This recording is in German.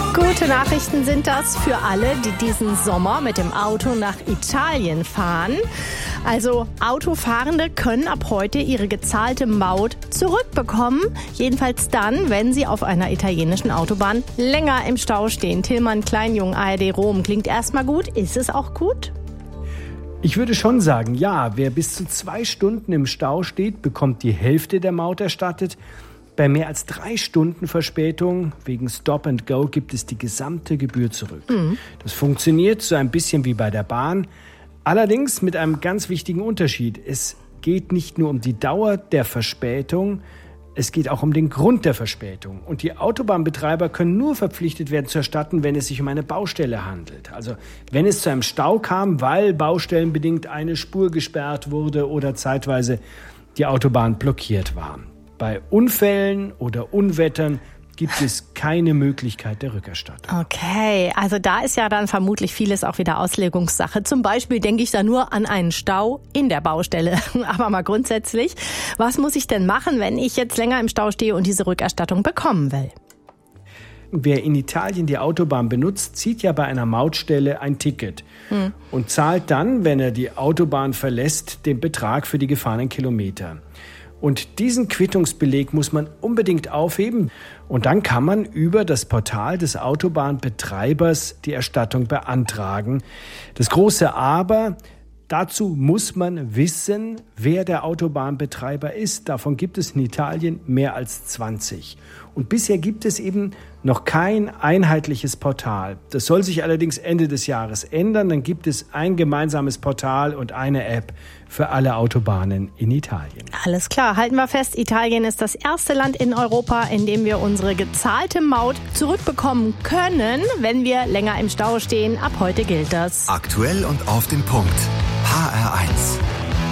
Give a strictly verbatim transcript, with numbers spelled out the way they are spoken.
Gute Nachrichten sind das für alle, die diesen Sommer mit dem Auto nach Italien fahren. Also Autofahrende können ab heute ihre gezahlte Maut zurückbekommen. Jedenfalls dann, wenn sie auf einer italienischen Autobahn länger im Stau stehen. Tillmann Kleinjung, A R D Rom. Klingt erstmal gut. Ist es auch gut? Ich würde schon sagen, ja, wer bis zu zwei Stunden im Stau steht, bekommt die Hälfte der Maut erstattet. Bei mehr als drei Stunden Verspätung wegen Stop and Go gibt es die gesamte Gebühr zurück. Mhm. Das funktioniert so ein bisschen wie bei der Bahn. Allerdings mit einem ganz wichtigen Unterschied. Es geht nicht nur um die Dauer der Verspätung, es geht auch um den Grund der Verspätung. Und die Autobahnbetreiber können nur verpflichtet werden zu erstatten, wenn es sich um eine Baustelle handelt. Also wenn es zu einem Stau kam, weil baustellenbedingt eine Spur gesperrt wurde oder zeitweise die Autobahn blockiert war. Bei Unfällen oder Unwettern gibt es keine Möglichkeit der Rückerstattung. Okay, also da ist ja dann vermutlich vieles auch wieder Auslegungssache. Zum Beispiel denke ich da nur an einen Stau in der Baustelle. Aber mal grundsätzlich, was muss ich denn machen, wenn ich jetzt länger im Stau stehe und diese Rückerstattung bekommen will? Wer in Italien die Autobahn benutzt, zieht ja bei einer Mautstelle ein Ticket hm. und zahlt dann, wenn er die Autobahn verlässt, den Betrag für die gefahrenen Kilometer. Und diesen Quittungsbeleg muss man unbedingt aufheben. Und dann kann man über das Portal des Autobahnbetreibers die Erstattung beantragen. Das große Aber: dazu muss man wissen, wer der Autobahnbetreiber ist. Davon gibt es in Italien mehr als zwanzig. Und bisher gibt es eben noch kein einheitliches Portal. Das soll sich allerdings Ende des Jahres ändern. Dann gibt es ein gemeinsames Portal und eine App für alle Autobahnen in Italien. Alles klar, halten wir fest, Italien ist das erste Land in Europa, in dem wir unsere gezahlte Maut zurückbekommen können, wenn wir länger im Stau stehen. Ab heute gilt das. Aktuell und auf den Punkt. H R eins.